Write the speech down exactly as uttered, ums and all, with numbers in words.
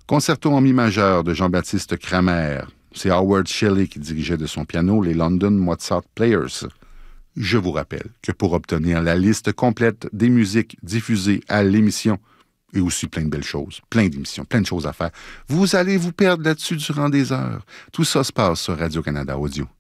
Concerto en mi majeur de Jean-Baptiste Cramer. C'est Howard Shelley qui dirigeait de son piano les London Mozart Players. Je vous rappelle que pour obtenir la liste complète des musiques diffusées à l'émission, et aussi plein de belles choses, plein d'émissions, plein de choses à faire, vous allez vous perdre là-dessus durant des heures. Tout ça se passe sur Radio-Canada Audio.